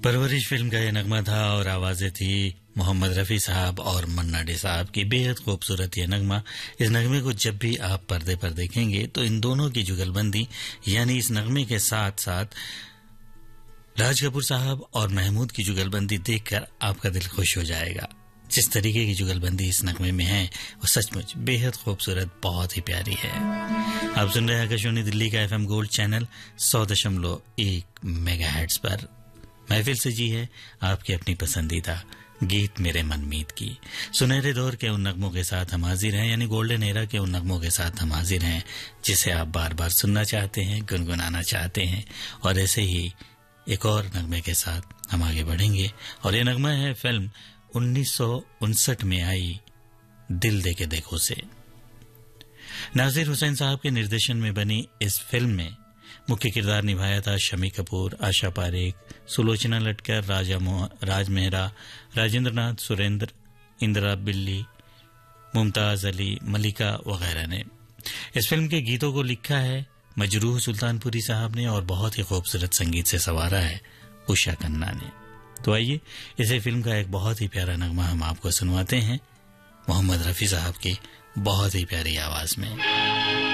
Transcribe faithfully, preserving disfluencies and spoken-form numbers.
परवरिश फिल्म का ये नगमा था और आवाजें थी मोहम्मद रफ़ी साहब और मन्ना डे साहब की। बेहद खूबसूरत ये नगमा। इस नगमे को जब भी आप पर्दे पर देखेंगे तो इन दोनों की जुगलबंदी यानी इस नगमे के साथ साथ राज कपूर साहब और महमूद की जुगलबंदी देखकर आपका दिल खुश हो जाएगा। जिस तरीके की जुगलबंदी इस नगमे में है वो सचमुच बेहद खूबसूरत, बहुत ही प्यारी है। आप सुन रहे हैं आकाशवाणी दिल्ली का एफएम गोल्ड चैनल सौ दशमलव एक मेगाहर्ट्ज पर। महफिल से जी है आपकी अपनी पसंदीदा गीत मेरे मनमीत की। सुनहरे दौर के उन नगमों के साथ हम हाजिर हैं, यानी गोल्डन एरा के उन नगमों के साथ हम हाजिर हैं जिसे आप बार बार सुनना चाहते हैं, गुनगुनाना चाहते हैं। और ऐसे ही एक और नगमे के साथ हम आगे बढ़ेंगे और ये नगमा है फिल्म उन्नीस सौ उनसठ में आई दिल दे के देखो से। नासिर हुसैन साहब के निर्देशन में बनी इस फिल्म में मुख्य किरदार निभाया था शमी कपूर, आशा पारेख, सुलोचना लटकर, राजा राज मेहरा, राजेंद्र नाथ, सुरेंद्र, इंदिरा बिल्ली, मुमताज अली, मलिका वगैरह ने। इस फिल्म के गीतों को लिखा है मजरूह सुल्तानपुरी साहब ने और बहुत ही खूबसूरत संगीत से संवारा है उषा खन्ना ने। तो आइए इसे फिल्म का एक बहुत ही प्यारा नगमा हम आपको सुनवाते हैं मोहम्मद रफ़ी साहब की बहुत ही प्यारी आवाज में।